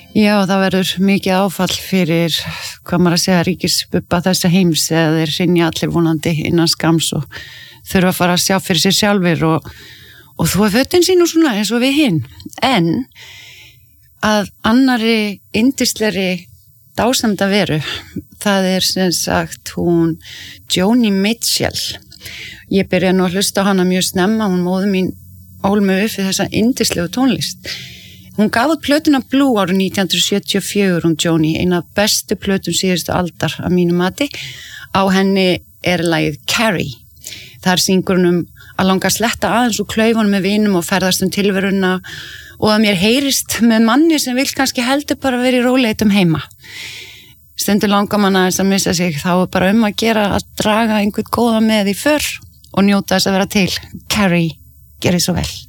Já, það verður mikið áfall fyrir, hvað maður að segja, ríkisbubba þessa heims eða þeir hrynja allir vonandi innan skams og þurfa að fara að sjá fyrir sér sjálfir og þú fötin sín og svona eins og við hinn. En að annari yndislegri dásamda veru, það sem sagt hún Joni Mitchell. Ég byrjaði nú að hlusta á hana mjög snemma, hún móður mín ól mig upp við þessa yndislegu tónlist. Hún gaf út plötuna Blue árið 1974, hún Joni, eina af bestu plötum síðustu aldar að mínu mati. Á henni lagið Carrie. Þar syngur hún að langa að sletta aðeins úr klaufunum með vinum og ferðast tilveruna og að mér heyrist með manni sem vil kannski heldur bara vera í róleitum heima. Stundur langar mann aðeins að missa sig, þá bara að gera að draga einhvern góða með í för og njóta þess að vera til. Carrie, gerði svo vel.